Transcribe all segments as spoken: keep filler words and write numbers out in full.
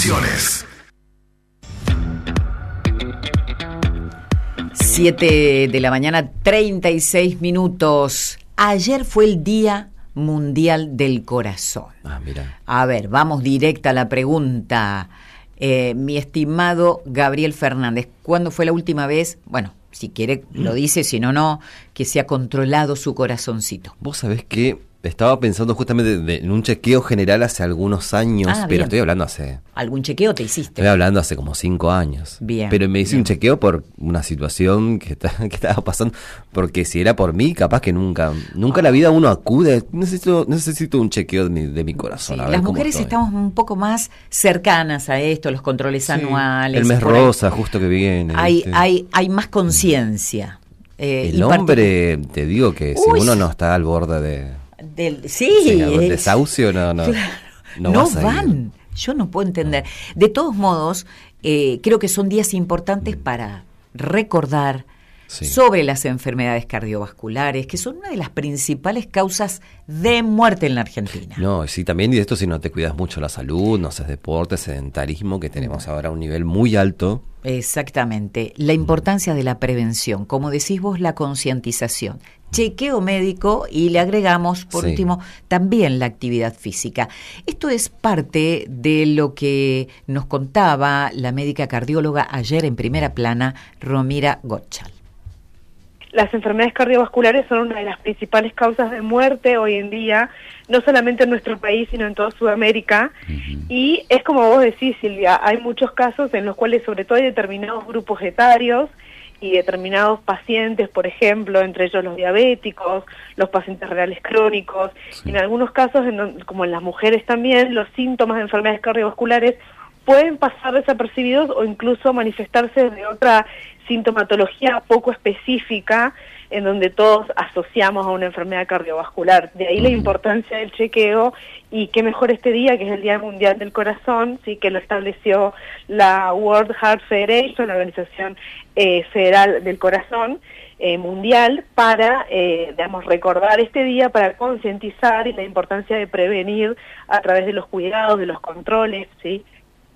Emisiones. siete de la mañana, treinta y seis minutos. Ayer fue el Día Mundial del Corazón. Ah, mira. A ver, vamos directa a la pregunta. Eh, mi estimado Gabriel Fernández, ¿cuándo fue la última vez? Bueno, si quiere lo dice, si no, no, que se ha controlado su corazoncito. Vos sabés que estaba pensando justamente de, en un chequeo general hace algunos años, Ah, pero bien. estoy hablando hace... ¿Algún chequeo te hiciste? Estoy hablando hace como cinco años. Bien, Pero me hice bien. un chequeo por una situación que, está, que estaba pasando. Porque si era por mí, capaz que nunca nunca en la vida uno acude. Necesito necesito un chequeo de mi, de mi corazón. Sí, a ver las cómo mujeres estoy. estamos un poco más cercanas a esto, los controles Sí, anuales. el mes por ahí. rosa, justo que viene. Hay, ¿viste? hay, hay más conciencia. Eh, El y hombre, te digo que Uy, si uno sí. no está al borde de... Del, sí, Sí, algún es- desahucio, no, no, claro, no no, vas a ir. van. Yo no puedo entender. De todos modos, eh, creo que son días importantes para recordar Sí. sobre las enfermedades cardiovasculares, que son una de las principales causas de muerte en la Argentina. No, sí, también y de esto si no te cuidas mucho la salud, no haces deporte, sedentarismo, que tenemos ahora a un nivel muy alto. Exactamente. La importancia de la prevención, como decís vos, la concientización, chequeo médico y le agregamos, por Sí. último, también la actividad física. Esto es parte de lo que nos contaba la médica cardióloga ayer en primera plana, Romira Gottschall. Las enfermedades cardiovasculares son una de las principales causas de muerte hoy en día, no solamente en nuestro país, sino en toda Sudamérica. Uh-huh. Y es como vos decís, Silvia, hay muchos casos en los cuales sobre todo hay determinados grupos etarios y determinados pacientes, por ejemplo, entre ellos los diabéticos, los pacientes renales crónicos, sí. En algunos casos, en, como en las mujeres también, los síntomas de enfermedades cardiovasculares pueden pasar desapercibidos o incluso manifestarse de otra sintomatología poco específica en donde todos asociamos a una enfermedad cardiovascular. De ahí la importancia del chequeo y qué mejor este día, que es el Día Mundial del Corazón, sí, que lo estableció la World Heart Federation, la Organización eh, Federal del Corazón eh, Mundial, para, eh, digamos, recordar este día, para concientizar y la importancia de prevenir a través de los cuidados, de los controles, ¿sí?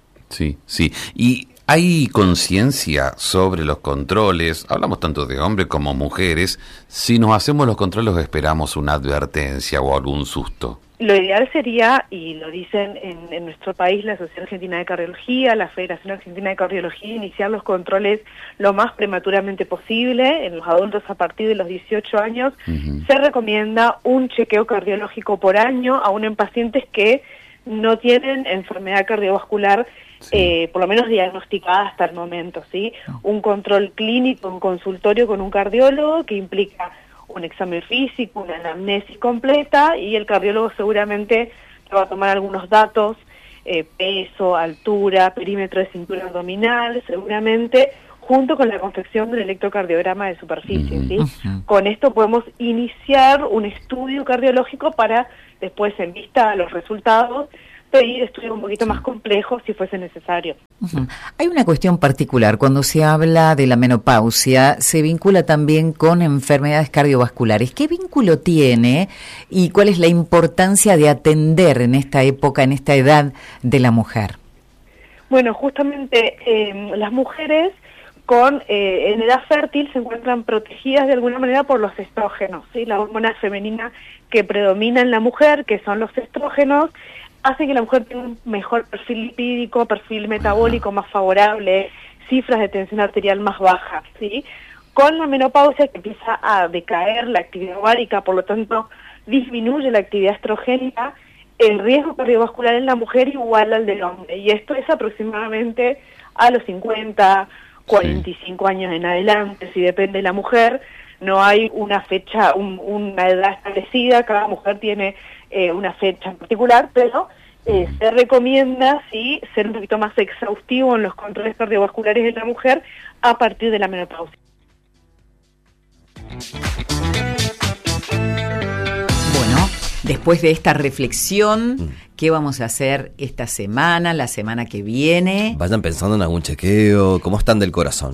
Sí, sí. Y hay conciencia sobre los controles, hablamos tanto de hombres como mujeres, si nos hacemos los controles esperamos una advertencia o algún susto. Lo ideal sería, y lo dicen en, en nuestro país, la Asociación Argentina de Cardiología, la Federación Argentina de Cardiología, iniciar los controles lo más prematuramente posible. En los adultos a partir de los dieciocho años uh-huh. se recomienda un chequeo cardiológico por año, aún en pacientes que no tienen enfermedad cardiovascular, sí. eh, por lo menos diagnosticada hasta el momento, ¿sí? Un control clínico, un consultorio con un cardiólogo que implica un examen físico, una anamnesis completa, y el cardiólogo seguramente te va a tomar algunos datos, eh, peso, altura, perímetro de cintura abdominal, seguramente, junto con la confección del electrocardiograma de superficie, ¿sí? Uh-huh. Con esto podemos iniciar un estudio cardiológico para después, en vista a los resultados, pedir estudios un poquito más complejos si fuese necesario. Uh-huh. Hay una cuestión particular, cuando se habla de la menopausia, se vincula también con enfermedades cardiovasculares. ¿Qué vínculo tiene y cuál es la importancia de atender en esta época, en esta edad de la mujer? Bueno, justamente eh, las mujeres con eh, en edad fértil se encuentran protegidas de alguna manera por los estrógenos, ¿sí? La hormona femenina que predomina en la mujer, que son los estrógenos, hace que la mujer tenga un mejor perfil lipídico, perfil metabólico más favorable, cifras de tensión arterial más bajas, ¿sí? Con la menopausia, que empieza a decaer la actividad ovárica, por lo tanto disminuye la actividad estrogénica, el riesgo cardiovascular en la mujer igual al del hombre, y esto es aproximadamente a los cincuenta, cuarenta y cinco sí. años en adelante, si depende de la mujer. No hay una fecha, un, una edad establecida, cada mujer tiene eh, una fecha en particular, pero eh, se recomienda sí ser un poquito más exhaustivo en los controles cardiovasculares de la mujer a partir de la menopausia. Bueno, después de esta reflexión, ¿qué vamos a hacer esta semana, la semana que viene? Vayan pensando en algún chequeo, ¿cómo están del corazón?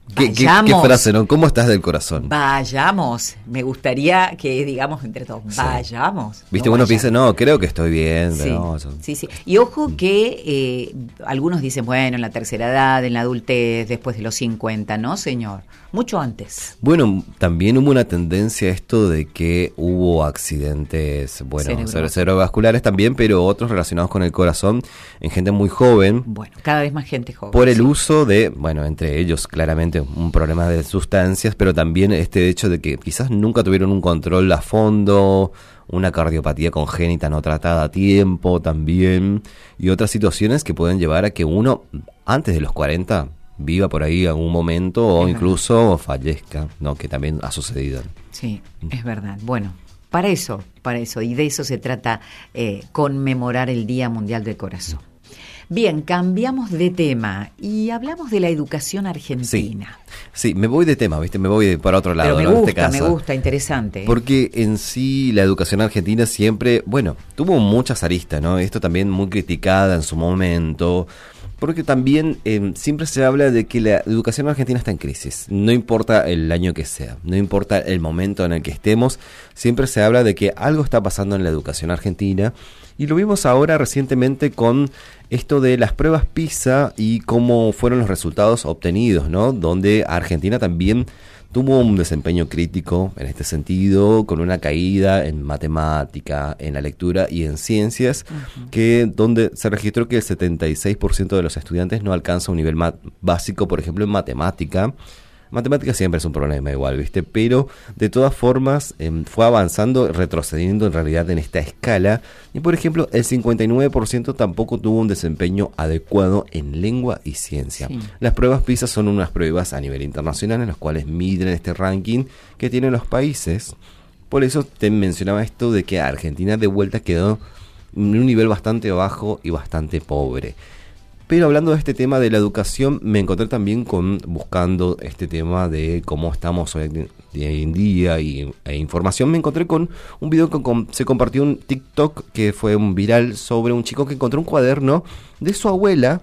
¿Qué, qué, qué frase, ¿no? ¿Cómo estás del corazón? Vayamos. Me gustaría que digamos entre todos, sí. Vayamos. Viste, no uno vayamos. piensa, no, creo que estoy bien. Sí, no, eso... sí, sí. Y ojo que eh, algunos dicen, bueno, en la tercera edad, en la adultez, después de los cincuenta, ¿no, señor? Mucho antes. Bueno, también hubo una tendencia a esto de que hubo accidentes, bueno, Cerebro. cerebrovasculares también, pero otros relacionados con el corazón en gente muy joven. Bueno, cada vez más gente joven. Por el sí. uso de, bueno, entre ellos claramente un problema de sustancias, pero también este hecho de que quizás nunca tuvieron un control a fondo, una cardiopatía congénita no tratada a tiempo también, y otras situaciones que pueden llevar a que uno, antes de los cuarenta, viva por ahí algún momento o es incluso verdad. fallezca, ¿no? Que también ha sucedido. Sí, es verdad. Bueno, para eso, para eso, y de eso se trata eh, conmemorar el Día Mundial del Corazón. Bien, cambiamos de tema y hablamos de la educación argentina. Sí, sí, me voy de tema, ¿viste? Me voy de, para otro lado. Pero me ¿no? gusta, en este caso. me gusta, interesante. Porque en sí la educación argentina siempre, bueno, tuvo muchas aristas, ¿no? Esto también muy criticada en su momento. Porque también eh, siempre se habla de que la educación argentina está en crisis. No importa el año que sea, no importa el momento en el que estemos, siempre se habla de que algo está pasando en la educación argentina. Y lo vimos ahora recientemente con esto de las pruebas PISA y cómo fueron los resultados obtenidos, ¿no? Donde Argentina también tuvo un desempeño crítico en este sentido, con una caída en matemática, en la lectura y en ciencias, uh-huh. que donde se registró que el setenta y seis por ciento de los estudiantes no alcanza un nivel mat- básico, por ejemplo, en matemática. Matemática siempre es un problema igual, ¿viste? Pero de todas formas eh, fue avanzando, retrocediendo en realidad en esta escala. Y por ejemplo, el cincuenta y nueve por ciento tampoco tuvo un desempeño adecuado en lengua y ciencia. Sí. Las pruebas PISA son unas pruebas a nivel internacional en las cuales miden este ranking que tienen los países. Por eso te mencionaba esto de que Argentina de vuelta quedó en un nivel bastante bajo y bastante pobre. Pero hablando de este tema de la educación, me encontré también con buscando este tema de cómo estamos hoy en día y e información. Me encontré con un video que com- se compartió en TikTok que fue un viral sobre un chico que encontró un cuaderno de su abuela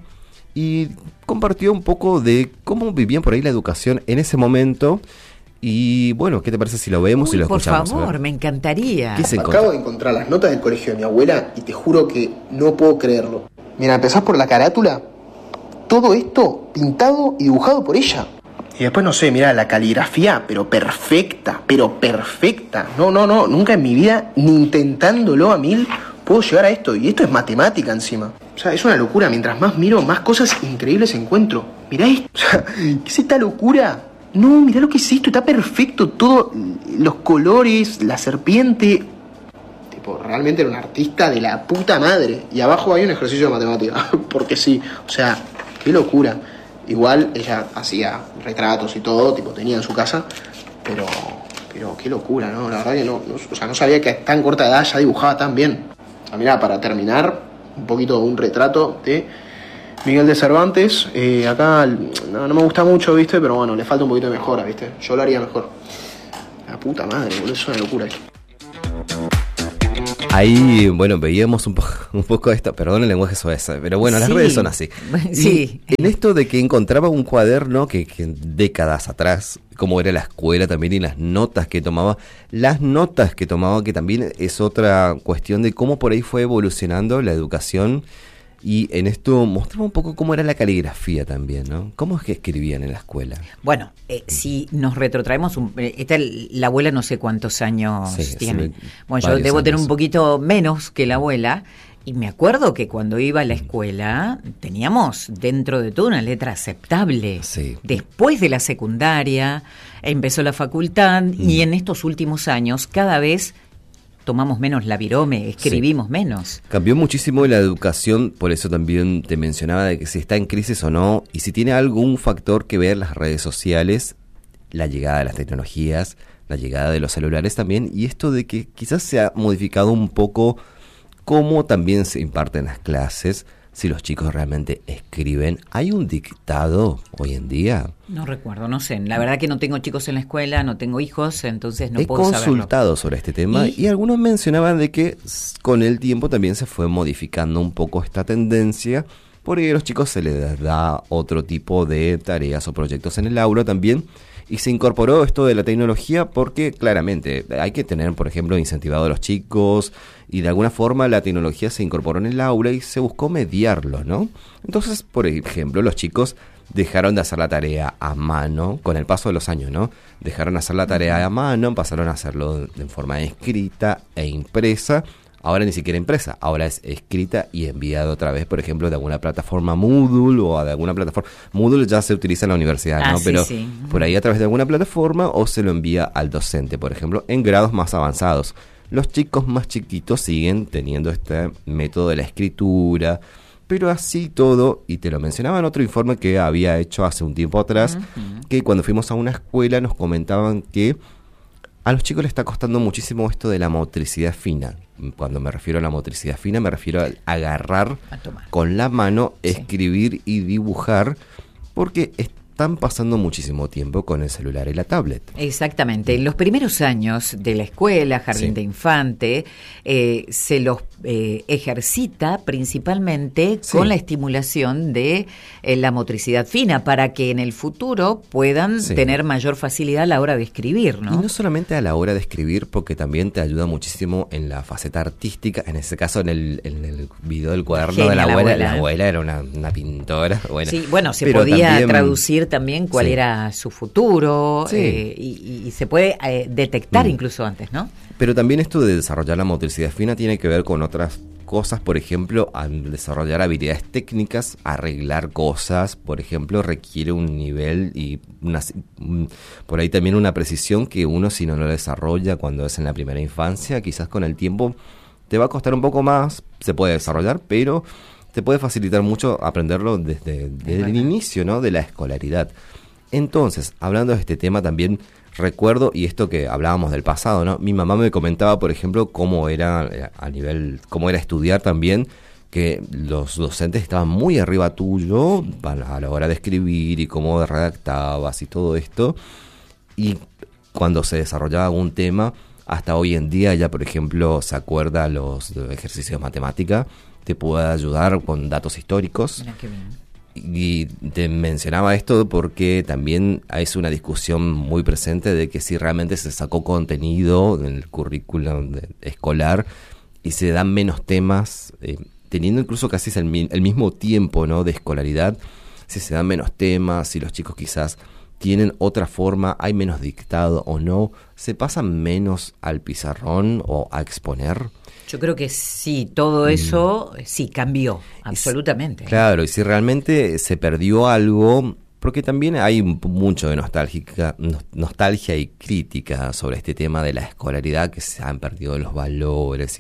y compartió un poco de cómo vivían por ahí la educación en ese momento. Y bueno, ¿qué te parece si lo vemos Uy, y lo por escuchamos? Por favor, me encantaría. ¿Qué se Acabo de encontrar las notas del colegio de mi abuela y te juro que no puedo creerlo. Mira, empezás por la carátula, todo esto pintado y dibujado por ella. Y después, no sé, mira, la caligrafía, pero perfecta, pero perfecta. No, no, no, nunca en mi vida, ni intentándolo a mil, puedo llegar a esto. Y esto es matemática encima. O sea, es una locura. Mientras más miro, más cosas increíbles encuentro. Mirá esto. O sea, ¿qué es esta locura? No, mirá lo que es esto. Está perfecto. Todo, los colores, la serpiente. Tipo, realmente era un artista de la puta madre. Y abajo hay un ejercicio de matemática. Porque sí. O sea, qué locura. Igual ella hacía retratos y todo, tipo, tenía en su casa, pero pero qué locura, ¿no? La verdad que no, no, o sea, no sabía que a tan corta edad ya dibujaba tan bien. Ah, mirá, para terminar, un poquito un retrato de Miguel de Cervantes. Eh, acá no, no me gusta mucho, ¿viste? Pero bueno, le falta un poquito de mejora, ¿viste? Yo lo haría mejor. La puta madre, boludo, es una locura esto. Ahí, bueno, veíamos un, po- un poco esto, perdón el lenguaje soez, pero bueno, las Sí. redes son así. Sí. Y en esto de que encontraba un cuaderno que, que décadas atrás, como era la escuela también y las notas que tomaba, las notas que tomaba, que también es otra cuestión de cómo por ahí fue evolucionando la educación. Y en esto mostraba un poco cómo era la caligrafía también, ¿no? ¿Cómo es que escribían en la escuela? Bueno, eh, si nos retrotraemos, un, eh, esta, la abuela no sé cuántos años Sí, tiene. sí, Bueno, yo varios debo años. tener un poquito menos que la abuela. Y me acuerdo que cuando iba a la escuela teníamos dentro de todo una letra aceptable. Sí. Después de la secundaria empezó la facultad Mm. y en estos últimos años cada vez tomamos menos la virome, escribimos Sí. menos. Cambió muchísimo la educación, por eso también te mencionaba de que si está en crisis o no, y si tiene algún factor que ver las redes sociales, la llegada de las tecnologías, la llegada de los celulares también, y esto de que quizás se ha modificado un poco cómo también se imparten las clases, si los chicos realmente escriben. ¿Hay un dictado hoy en día? No recuerdo, no sé. La verdad que no tengo chicos en la escuela, no tengo hijos, entonces no He puedo saberlo. consultado sobre este tema ¿Y? y algunos mencionaban de que s- con el tiempo también se fue modificando un poco esta tendencia, porque a los chicos se les da otro tipo de tareas o proyectos en el aula también. Y se incorporó esto de la tecnología porque claramente hay que tener, por ejemplo, incentivado a los chicos y de alguna forma la tecnología se incorporó en el aula y se buscó mediarlo, ¿no? Entonces, por ejemplo, los chicos dejaron de hacer la tarea a mano con el paso de los años, ¿no? Dejaron de hacer la tarea a mano, pasaron a hacerlo en forma escrita e impresa. Ahora ni siquiera impresa, ahora es escrita y enviada otra vez, por ejemplo, de alguna plataforma Moodle o de alguna plataforma. Moodle ya se utiliza en la universidad, ah, ¿no? Sí, Pero sí. por ahí a través de alguna plataforma o se lo envía al docente, por ejemplo, en grados más avanzados. Los chicos más chiquitos siguen teniendo este método de la escritura, pero así todo, y te lo mencionaba en otro informe que había hecho hace un tiempo atrás, uh-huh. que cuando fuimos a una escuela nos comentaban que a los chicos les está costando muchísimo esto de la motricidad fina. Cuando me refiero a la motricidad fina, me refiero a agarrar a con la mano, sí. escribir y dibujar, porque están pasando muchísimo tiempo con el celular y la tablet. Exactamente. En los primeros años de la escuela, jardín sí. de infante, eh, se los eh, ejercita principalmente sí. con la estimulación de eh, la motricidad fina para que en el futuro puedan sí. tener mayor facilidad a la hora de escribir, ¿no? Y no solamente a la hora de escribir, porque también te ayuda muchísimo en la faceta artística. En ese caso, en el, en el video del cuaderno Genia, de la abuela, la abuela, la abuela era una, una pintora. Bueno, sí, bueno, se podía también traducir también cuál sí. era su futuro sí. eh, y, y se puede eh, detectar mm. incluso antes, ¿no? Pero también esto de desarrollar la motricidad fina tiene que ver con otras cosas, por ejemplo, al desarrollar habilidades técnicas, arreglar cosas, por ejemplo, requiere un nivel y una, un, por ahí también una precisión que uno si no lo desarrolla cuando es en la primera infancia, quizás con el tiempo te va a costar un poco más, se puede desarrollar, pero te puede facilitar mucho aprenderlo desde, desde el inicio, ¿no? De la escolaridad. Entonces, hablando de este tema también recuerdo, y esto que hablábamos del pasado, ¿no? Mi mamá me comentaba, por ejemplo, cómo era a nivel, cómo era estudiar también, que los docentes estaban muy arriba tuyo a la hora de escribir y cómo redactabas y todo esto. Y cuando se desarrollaba algún tema, hasta hoy en día ya, por ejemplo, se acuerda los ejercicios de matemática, te puede ayudar con datos históricos. Mira qué bien. Y te mencionaba esto porque también es una discusión muy presente de que si realmente se sacó contenido en el currículum de, escolar y se dan menos temas, eh, teniendo incluso casi el, el mismo tiempo, ¿no? de escolaridad, si se dan menos temas, si los chicos quizás tienen otra forma, hay menos dictado o no, se pasan menos al pizarrón o a exponer. Yo creo que sí, todo eso mm. sí cambió, absolutamente. Y, claro, y si realmente se perdió algo, porque también hay mucho de nostálgica, nostalgia y crítica sobre este tema de la escolaridad, que se han perdido los valores y,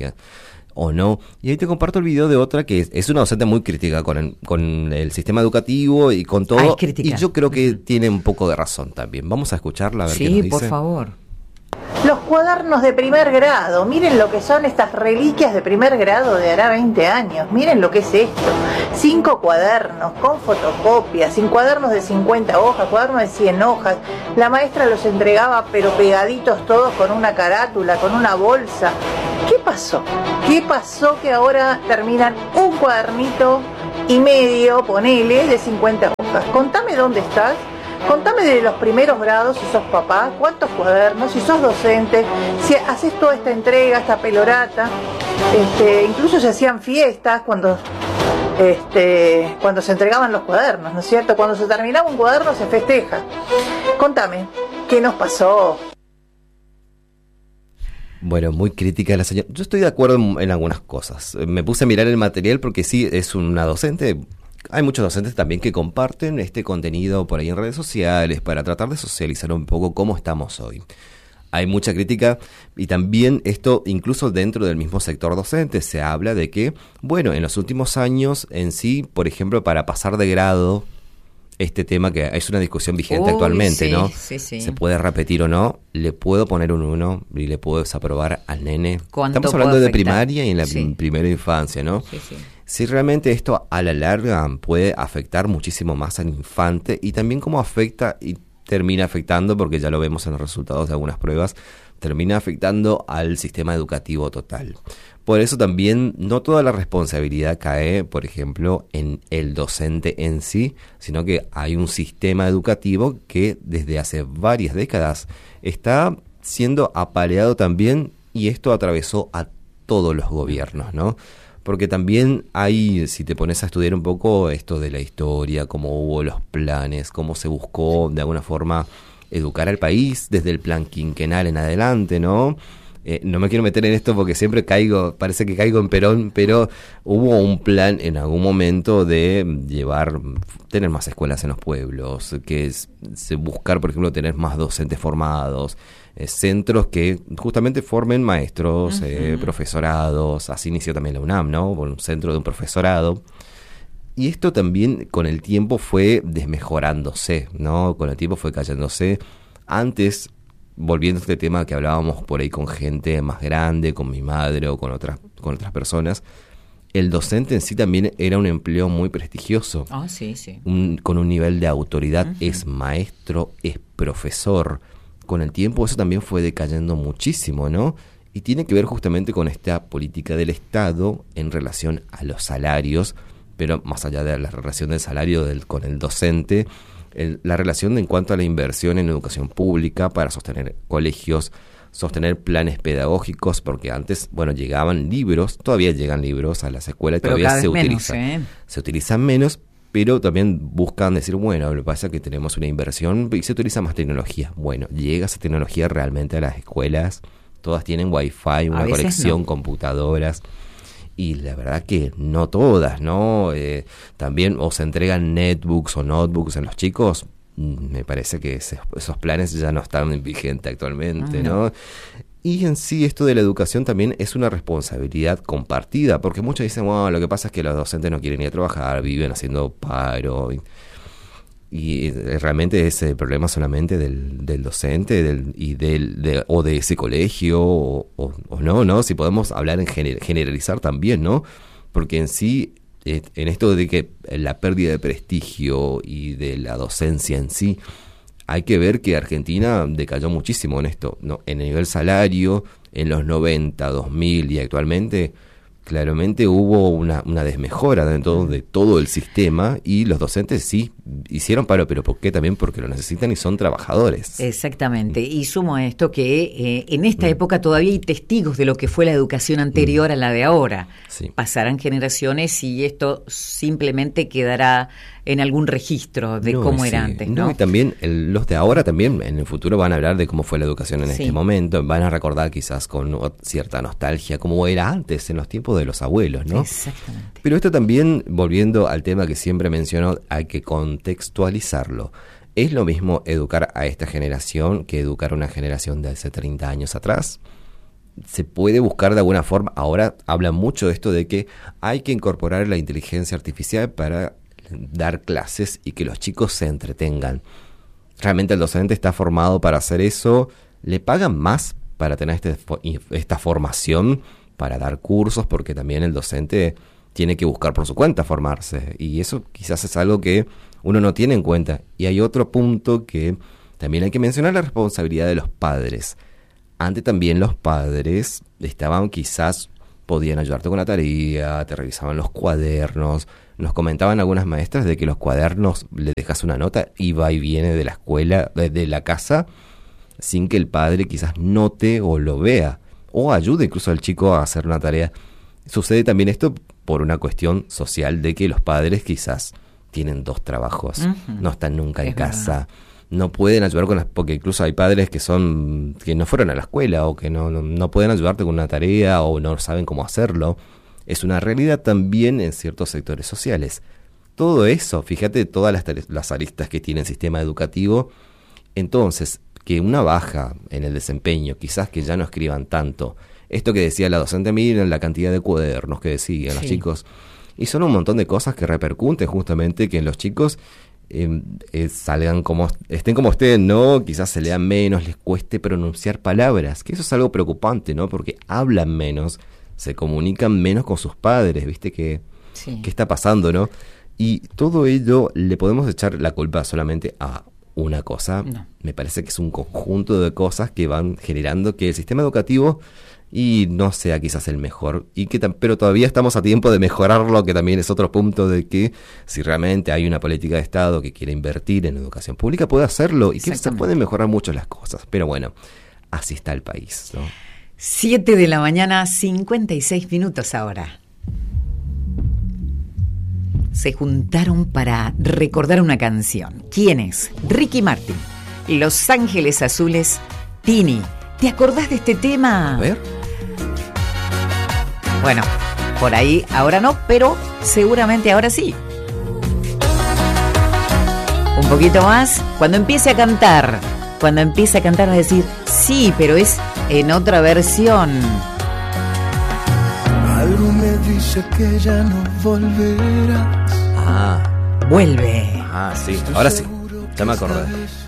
o no. Y ahí te comparto el video de otra que es, es una docente muy crítica con el, con el sistema educativo y con todo. Ah, es crítica. Y yo creo que uh-huh. tiene un poco de razón también. Vamos a escucharla a ver sí, qué nos dice. Sí, por favor. Los cuadernos de primer grado, miren lo que son estas reliquias de primer grado de hará veinte años, miren lo que es esto, cinco cuadernos con fotocopias, sin cuadernos de cincuenta hojas, cuadernos de cien hojas, la maestra los entregaba pero pegaditos todos con una carátula, con una bolsa. ¿Qué pasó? ¿Qué pasó que ahora terminan un cuadernito y medio, ponele, de cincuenta hojas? Contame dónde estás. Contame de los primeros grados, si sos papá, cuántos cuadernos, si sos docente, si haces toda esta entrega, esta pelorata, este, incluso se hacían fiestas cuando, este, cuando se entregaban los cuadernos, ¿no es cierto? Cuando se terminaba un cuaderno se festeja. Contame, ¿qué nos pasó? Bueno, muy crítica la señora. Yo estoy de acuerdo en, en algunas cosas. Me puse a mirar el material porque sí, es una docente. Hay muchos docentes también que comparten este contenido por ahí en redes sociales para tratar de socializar un poco cómo estamos hoy. Hay mucha crítica y también esto incluso dentro del mismo sector docente se habla de que, bueno, en los últimos años en sí, por ejemplo, para pasar de grado, este tema que es una discusión vigente Uy, actualmente, sí, ¿no? Sí, sí. Se puede repetir o no, le puedo poner un uno y le puedo desaprobar al nene. Estamos hablando de primaria y en la sí. primera infancia, ¿no? Sí, sí. Si realmente esto a la larga puede afectar muchísimo más al infante y también cómo afecta y termina afectando, porque ya lo vemos en los resultados de algunas pruebas, termina afectando al sistema educativo total. Por eso también no toda la responsabilidad cae, por ejemplo, en el docente en sí, sino que hay un sistema educativo que desde hace varias décadas está siendo apareado también, y esto atravesó a todos los gobiernos, ¿no? Porque también hay, si te pones a estudiar un poco esto de la historia, cómo hubo los planes, cómo se buscó de alguna forma educar al país desde el plan quinquenal en adelante, ¿no? Eh, no me quiero meter en esto porque siempre caigo, parece que caigo en Perón, pero hubo un plan en algún momento de llevar, tener más escuelas en los pueblos, que es, se buscar, por ejemplo, tener más docentes formados, eh, centros que justamente formen maestros, uh-huh. eh, profesorados, así inició también la UNAM, ¿no? Un centro de un profesorado. Y esto también con el tiempo fue desmejorándose, ¿no? Con el tiempo fue cayéndose. Antes, volviendo a este tema que hablábamos por ahí con gente más grande, con mi madre o con otras, con otras personas, el docente en sí también era un empleo muy prestigioso. Ah, oh, sí, sí. Un, con un nivel de autoridad, uh-huh. es maestro, es profesor. Con el tiempo eso también fue decayendo muchísimo, ¿no? Y tiene que ver justamente con esta política del Estado en relación a los salarios, pero más allá de la relación del salario del, con el docente, el, la relación en cuanto a la inversión en educación pública para sostener colegios, sostener planes pedagógicos, porque antes, bueno, llegaban libros, todavía llegan libros a las escuelas, pero todavía se menos, utilizan, ¿eh? se utilizan menos, pero también buscan decir, bueno, lo que pasa es que tenemos una inversión y se utiliza más tecnología. Bueno, llega esa tecnología realmente a las escuelas, todas tienen wifi, una conexión, no. computadoras. Y la verdad que no todas, ¿no? Eh, también o se entregan netbooks o notebooks en los chicos. Me parece que ese, esos planes ya no están vigentes actualmente, ¿no? ¿no? Y en sí esto de la educación también es una responsabilidad compartida, porque muchos dicen, bueno, lo que pasa es que los docentes no quieren ir a trabajar, viven haciendo paro. Y, y realmente es el problema solamente del, del docente del, y del de, o de ese colegio o, o, o no, ¿no? Si podemos hablar en gener, generalizar también, ¿no? Porque en sí, eh, en esto de que la pérdida de prestigio y de la docencia en sí, hay que ver que Argentina decayó muchísimo en esto, ¿no? En el nivel salario, en los noventa, dos mil y actualmente, claramente hubo una, una desmejora dentro de todo el sistema y los docentes sí hicieron paro, pero ¿por qué? También porque lo necesitan y son trabajadores. Exactamente, y sumo a esto que eh, en esta mm. época todavía hay testigos de lo que fue la educación anterior mm. a la de ahora. Sí. Pasarán generaciones y esto simplemente quedará en algún registro de no, cómo sí. era antes, ¿no? no y también el, los de ahora también en el futuro van a hablar de cómo fue la educación en sí. este momento, van a recordar quizás con cierta nostalgia cómo era antes, en los tiempos de los abuelos, ¿no? Exactamente. Pero esto también, volviendo al tema que siempre menciono, hay que contextualizarlo. ¿Es lo mismo educar a esta generación que educar a una generación de hace treinta años atrás? Se puede buscar de alguna forma, ahora habla mucho de esto de que hay que incorporar la inteligencia artificial para dar clases y que los chicos se entretengan. Realmente el docente está formado para hacer eso, le pagan más para tener este, esta formación, para dar cursos, porque también el docente tiene que buscar por su cuenta formarse, y eso quizás es algo que uno no tiene en cuenta. Y hay otro punto que también hay que mencionar, la responsabilidad de los padres. Antes también los padres estaban quizás, podían ayudarte con la tarea, te revisaban los cuadernos. Nos comentaban algunas maestras de que los cuadernos, le dejas una nota y va y viene de la escuela, de, de la casa, sin que el padre quizás note o lo vea, o ayude incluso al chico a hacer una tarea. Sucede también esto por una cuestión social de que los padres quizás tienen dos trabajos, uh-huh. no están nunca en es casa, verdad. No pueden ayudar con las, porque incluso hay padres que son, que no fueron a la escuela o que no, no, no pueden ayudarte con una tarea o no saben cómo hacerlo. Es una realidad también en ciertos sectores sociales. Todo eso, fíjate todas las, las aristas que tiene el sistema educativo. Entonces, que una baja en el desempeño, quizás que ya no escriban tanto. Esto que decía la docente, miren la cantidad de cuadernos que decían sí. los chicos. Y son un montón de cosas que repercuten justamente que en los chicos eh, eh, salgan como, estén como estén, ¿no? Quizás se lean menos, les cueste pronunciar palabras. Que eso es algo preocupante, ¿no? Porque hablan menos, se comunican menos con sus padres, ¿viste? Que, sí. ¿Qué está pasando, no? Y todo ello le podemos echar la culpa solamente a una cosa. No. Me parece que es un conjunto de cosas que van generando que el sistema educativo, y no sea quizás el mejor, y que pero todavía estamos a tiempo de mejorarlo, que también es otro punto de que si realmente hay una política de Estado que quiere invertir en educación pública, puede hacerlo, y que se pueden mejorar mucho las cosas. Pero bueno, así está el país, ¿no? siete de la mañana, cincuenta y seis minutos ahora. Se juntaron para recordar una canción. ¿Quiénes? Ricky Martin, Los Ángeles Azules, Tini. ¿Te acordás de este tema? A ver. Bueno, por ahí ahora no, pero seguramente ahora sí. Un poquito más, cuando empiece a cantar, cuando empiece a cantar vas a decir, sí, pero es en otra versión. Algo me dice que ya no volverás. Ah, vuelve. ah, sí, ahora sí, ya me acordé.